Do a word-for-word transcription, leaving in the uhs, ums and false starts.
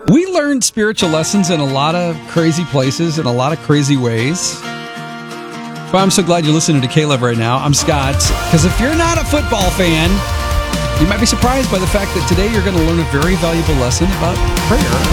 We learn spiritual lessons in a lot of crazy places, in a lot of crazy ways. But I'm so glad you're listening to K-Love right now. I'm Scott. Because if you're not a football fan, you might be surprised by the fact that today you're going to learn a very valuable lesson about prayer.